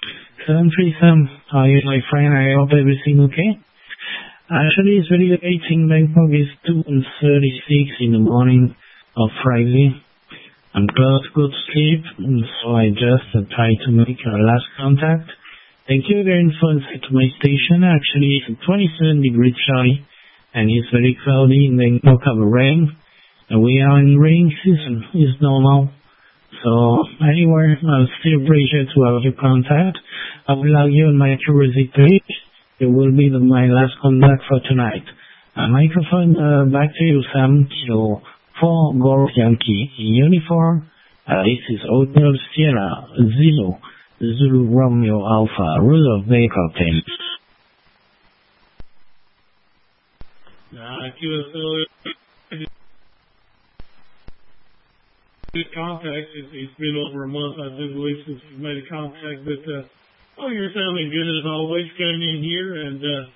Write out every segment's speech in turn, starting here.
737, how are you, my friend? I hope everything okay? Actually, it's very late in Bangkok. It's 2:36 in the morning of Friday. I'm close to go to sleep, so I just try to make a last contact. Thank you again for to my station. Actually, it's 27 degrees Celsius, and it's very cloudy in Bangkok of rain. And we are in rain season. It's normal. So anyway, I'll still appreciate to have your contact. I will log you on my curiosity. It will be my last contact for tonight. Microphone back to you, Sam. Kilo 4 Golf Yankee in uniform. This is Hotel Sierra Zulu Zulu Romeo Alpha Rudolph Bangkok team. QSL contact. It's been over a month, I do believe, since we've made a contact, but you're sounding good as always coming in here, and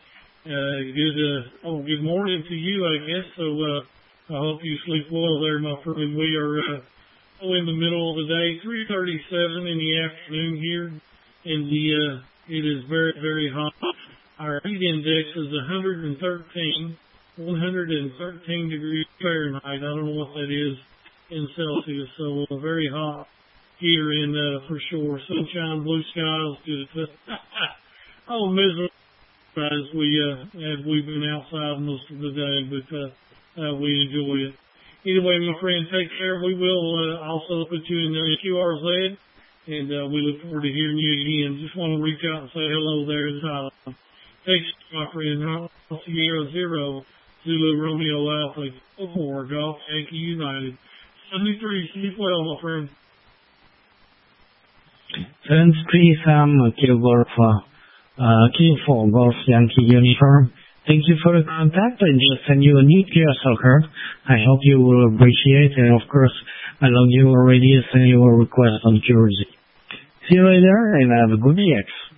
good morning to you, I guess. So I hope you sleep well there, my friend. We are in the middle of the day, 3:37 in the afternoon here, and it is very, very hot. Our heat index is 113 degrees Fahrenheit. I don't know what that is in Celsius, so very hot here in for sure. Sunshine, blue skies, good. Miserable as we've been outside most of the day, but we enjoy it. Anyway, my friend, take care. We will also put you in the QRZ, and we look forward to hearing you again. Just want to reach out and say hello there in Thailand. Thanks, my friend. Sierra 0 Zulu Romeo Alpha 4 Golf Yankee United. 73, sleep well, my friend. 73 Sam Kilo Golf Yankee uniform. Thank you for the contact. I just send you a new QSL card. I hope you will appreciate it. And of course, I love you already. I send you a request on Jersey. See you later and have a good day.